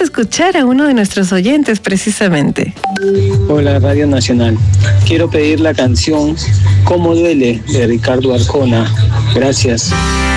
Vamos a escuchar a uno de nuestros oyentes precisamente. Hola, Radio Nacional. Quiero pedir la canción Cómo duele de Ricardo Arjona. Gracias.